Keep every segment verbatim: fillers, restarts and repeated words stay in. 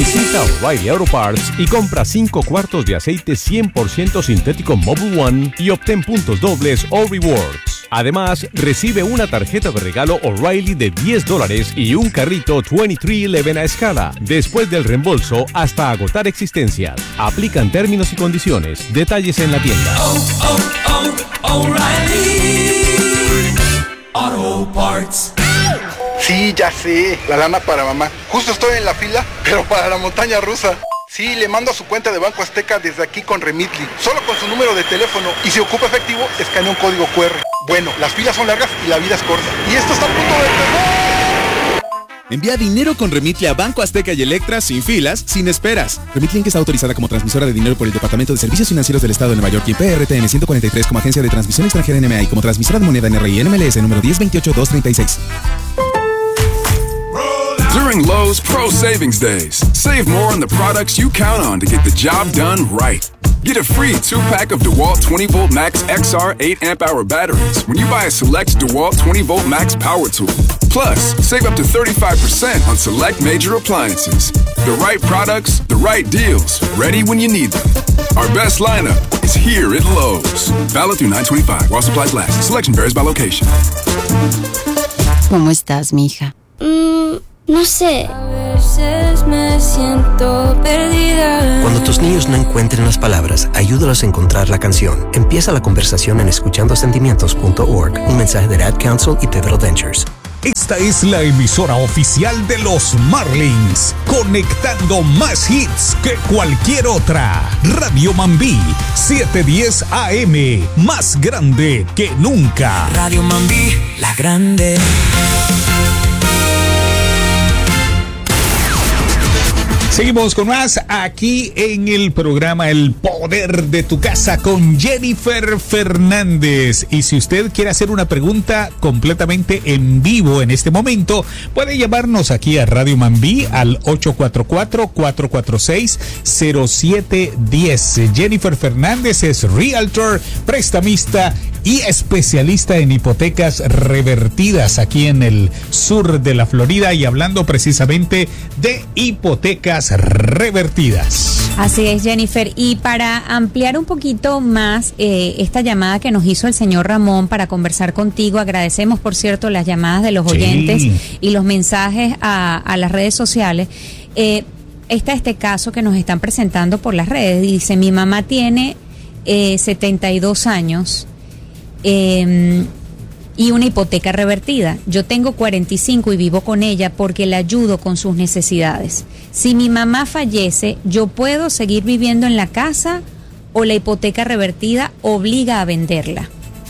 Visita O'Reilly Auto Parts y compra cinco cuartos de aceite cien por ciento sintético Mobil One y obtén puntos dobles o rewards. Además, recibe una tarjeta de regalo O'Reilly de diez dólares y un carrito veintitrés once a escala, después del reembolso hasta agotar existencias. Aplican términos y condiciones. Detalles en la tienda. Oh, oh, oh, O'Reilly Auto Parts. Sí, ya sé, la lana para mamá. Justo estoy en la fila, pero para la montaña rusa. Sí, le mando a su cuenta de Banco Azteca desde aquí con Remitly, solo con su número de teléfono, y si ocupa efectivo, escanea un código cu erre. Bueno, las filas son largas y la vida es corta. Y esto está a punto de terminar. Envía dinero con Remitly a Banco Azteca y Electra sin filas, sin esperas. Remitly Inc está autorizada como transmisora de dinero por el Departamento de Servicios Financieros del Estado de Nueva York y P R T N ciento cuarenta y tres como agencia de transmisión extranjera N M A y como transmisora de moneda N R I N M L S número diez veintiocho dos treinta y seis. During Lowe's Pro Savings Days, save more on the products you count on to get the job done right. Get a free two-pack of DeWalt twenty volt Max X R eight amp hour batteries when you buy a select DeWalt twenty volt Max power tool. Plus, save up to thirty-five percent on select major appliances. The right products, the right deals, ready when you need them. Our best lineup is here at Lowe's. Valid through nine twenty-five while supplies last. Selection varies by location. ¿Cómo estás, mija? Mm, no sé. A veces me siento perdida. Cuando tus niños no encuentren las palabras, ayúdalos a encontrar la canción. Empieza la conversación en escuchando sentimientos punto org. Un mensaje de Ad Council y Pivotal Ventures. Esta es la emisora oficial de los Marlins, conectando más hits que cualquier otra. Radio Mambí, setecientos diez A M, más grande que nunca. Radio Mambí, la grande. Seguimos con más aquí en el programa El Poder de tu Casa con Jennifer Fernández. Y si usted quiere hacer una pregunta completamente en vivo en este momento, puede llamarnos aquí a Radio Mambí al ocho cuatro cuatro, cuatro cuatro seis, cero siete uno cero. Jennifer Fernández es realtor, prestamista y especialista en hipotecas revertidas aquí en el sur de la Florida, y hablando precisamente de hipotecas revertidas. Así es, Jennifer. Y para ampliar un poquito más eh, esta llamada que nos hizo el señor Ramón para conversar contigo, agradecemos, por cierto, las llamadas de los sí. oyentes y los mensajes a, a las redes sociales. Eh, está este caso que nos están presentando por las redes. Dice, mi mamá tiene eh, setenta y dos años eh, y una hipoteca revertida. Yo tengo cuarenta y cinco y vivo con ella porque la ayudo con sus necesidades. Si mi mamá fallece, ¿yo puedo seguir viviendo en la casa o la hipoteca revertida obliga a venderla?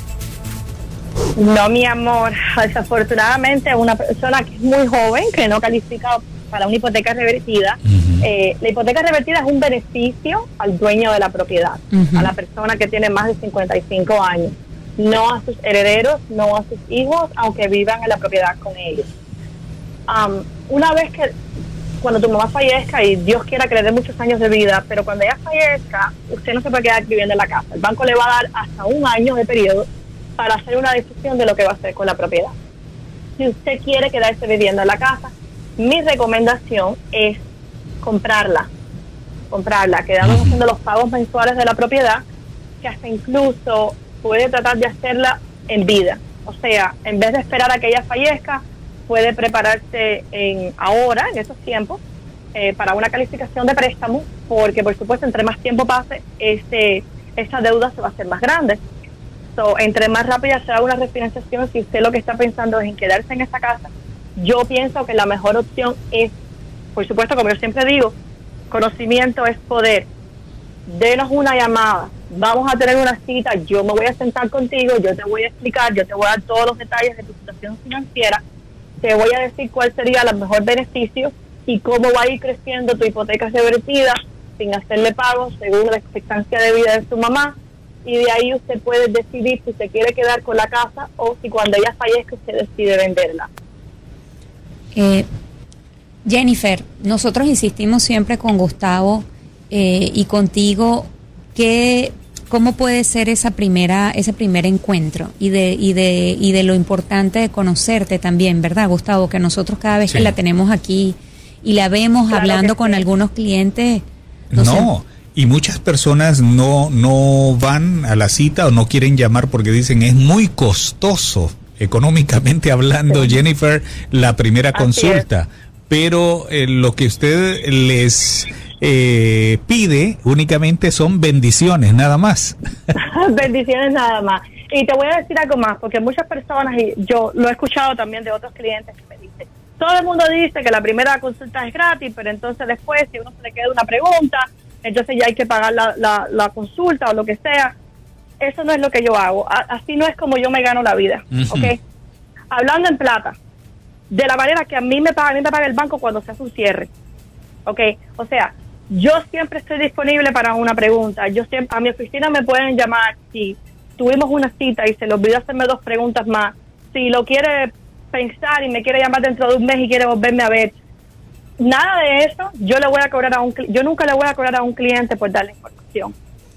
No, mi amor, desafortunadamente una persona que es muy joven, que no califica para una hipoteca revertida, uh-huh. eh, la hipoteca revertida es un beneficio al dueño de la propiedad, uh-huh. a la persona que tiene más de cincuenta y cinco años, no a sus herederos, no a sus hijos, aunque vivan en la propiedad con ellos. Um, una vez que, cuando tu mamá fallezca, y Dios quiera que le dé muchos años de vida, pero cuando ella fallezca, usted no se puede quedar viviendo en la casa. El banco le va a dar hasta un año de periodo para hacer una decisión de lo que va a hacer con la propiedad. Si usted quiere quedarse viviendo en la casa, mi recomendación es comprarla, comprarla, quedarnos haciendo los pagos mensuales de la propiedad, que hasta incluso puede tratar de hacerla en vida. O sea, en vez de esperar a que ella fallezca, puede prepararse en ahora, en esos tiempos, eh, para una calificación de préstamo, porque por supuesto entre más tiempo pase, este, esa deuda se va a hacer más grande. So, entre más rápida sea una refinanciación, si usted lo que está pensando es en quedarse en esa casa, yo pienso que la mejor opción es, por supuesto, como yo siempre digo, conocimiento es poder. Denos una llamada, vamos a tener una cita, yo me voy a sentar contigo, yo te voy a explicar, yo te voy a dar todos los detalles de tu situación financiera, te voy a decir cuál sería el mejor beneficio y cómo va a ir creciendo tu hipoteca revertida sin hacerle pagos según la expectancia de vida de su mamá, y de ahí usted puede decidir si se quiere quedar con la casa o si cuando ella fallezca usted decide venderla. Eh, Jennifer, nosotros insistimos siempre con Gustavo eh, y contigo que cómo puede ser esa primera ese primer encuentro y de y de y de lo importante de conocerte también, ¿verdad, Gustavo? Que nosotros cada vez sí. que la tenemos aquí y la vemos Claro hablando que con sí. algunos clientes. No, sé. y muchas personas no, no van a la cita o no quieren llamar porque dicen es muy costoso, económicamente hablando, Sí. Jennifer, la primera Así consulta. Pero eh, lo que usted les eh, pide únicamente son bendiciones, nada más. Bendiciones nada más. Y te voy a decir algo más, porque muchas personas, y yo lo he escuchado también de otros clientes que me dicen, todo el mundo dice que la primera consulta es gratis, pero entonces después, si uno se le queda una pregunta, entonces ya hay que pagar la, la, la consulta o lo que sea. Eso no es lo que yo hago. A, así no es como yo me gano la vida. Ujú. ¿Ok? Hablando en plata, de la manera que a mí me paga, a mí me paga el banco cuando se hace un cierre. ¿Ok? O sea, yo siempre estoy disponible para una pregunta. Yo siempre, a mi oficina me pueden llamar si tuvimos una cita y se le olvidó hacerme dos preguntas más. Si lo quiere pensar y me quiere llamar dentro de un mes y quiere volverme a ver. Nada de eso, yo le voy a cobrar a un cli- yo nunca le voy a cobrar a un cliente por darle información.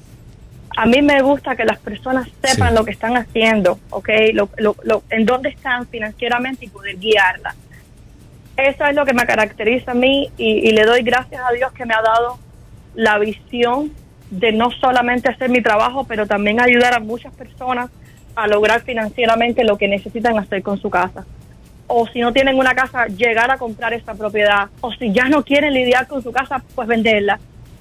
A mí me gusta que las personas sepan Sí. lo que están haciendo, ¿ok? Lo, lo, lo, en dónde están financieramente y poder guiarla. Eso es lo que me caracteriza a mí y, y le doy gracias a Dios que me ha dado la visión de no solamente hacer mi trabajo, pero también ayudar a muchas personas a lograr financieramente lo que necesitan hacer con su casa. O si no tienen una casa, llegar a comprar esa propiedad. O si ya no quieren lidiar con su casa, pues venderla.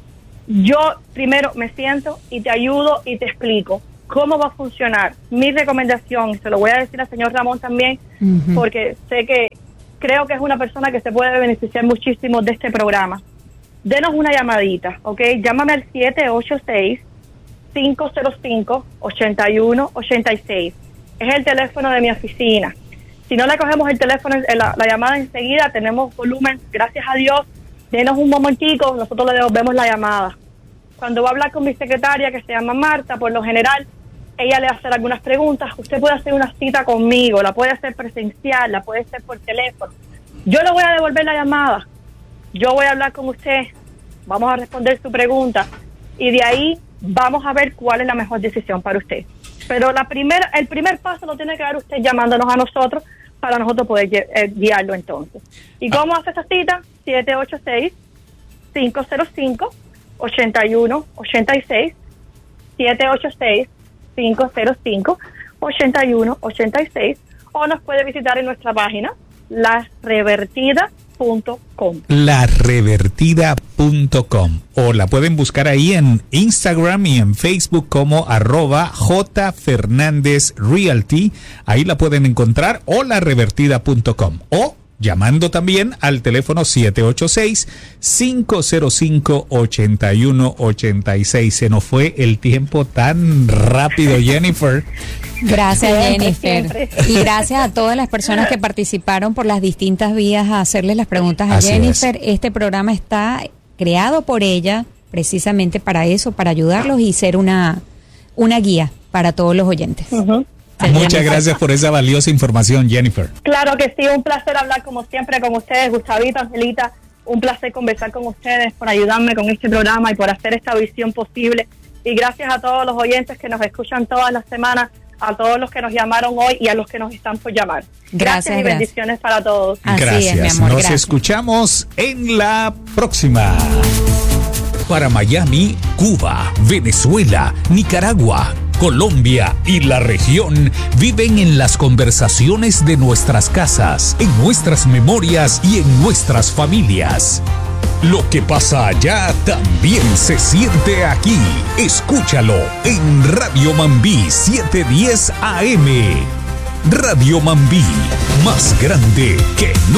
Yo primero me siento y te ayudo y te explico cómo va a funcionar. Mi recomendación, y se lo voy a decir al señor Ramón también, Ujú. porque sé que creo que es una persona que se puede beneficiar muchísimo de este programa. Denos una llamadita, ¿ok? Llámame al siete ocho seis, cinco cero cinco, ocho uno ocho seis. Es el teléfono de mi oficina. Si no le cogemos el teléfono, la, la llamada enseguida, tenemos volumen, gracias a Dios. Denos un momentico, nosotros le devolvemos la llamada. Cuando va a hablar con mi secretaria, que se llama Marta, por lo general, ella le va a hacer algunas preguntas. Usted puede hacer una cita conmigo, la puede hacer presencial, la puede hacer por teléfono. Yo le voy a devolver la llamada. Yo voy a hablar con usted, vamos a responder su pregunta y de ahí vamos a ver cuál es la mejor decisión para usted. Pero la primera, el primer paso lo tiene que dar usted llamándonos a nosotros para nosotros poder eh, guiarlo entonces. ¿Y cómo hace esa cita? siete ocho seis, cinco cero cinco, ocho uno ocho seis, siete ocho seis, cinco cero cinco, ocho uno ocho seis, o nos puede visitar en nuestra página la revertida punto com. la revertida punto com o la pueden buscar ahí en Instagram y en Facebook como arroba J Fernández Realty, ahí la pueden encontrar, o la revertida punto com, o llamando también al teléfono siete ocho seis, cinco cero cinco, ocho uno ocho seis. Se nos fue el tiempo tan rápido, Jennifer. Gracias, Siempre, Jennifer. siempre. Y gracias a todas las personas que participaron por las distintas vías a hacerles las preguntas a Así Jennifer. Este programa está creado por ella precisamente para eso, para ayudarlos y ser una, una guía para todos los oyentes. Uh-huh. Muchas gracias por esa valiosa información, Jennifer. Claro que sí, un placer hablar como siempre con ustedes, Gustavito, Angelita, un placer conversar con ustedes por ayudarme con este programa y por hacer esta visión posible. Y gracias a todos los oyentes que nos escuchan todas las semanas, a todos los que nos llamaron hoy y a los que nos están por llamar. Gracias, y gracias. bendiciones para todos. Así Gracias. es, mi amor, Nos gracias. escuchamos en la próxima. Para Miami, Cuba, Venezuela, Nicaragua, Colombia y la región viven en las conversaciones de nuestras casas, en nuestras memorias y en nuestras familias. Lo que pasa allá también se siente aquí. Escúchalo en Radio Mambí setecientos diez A M. Radio Mambí, más grande que nunca.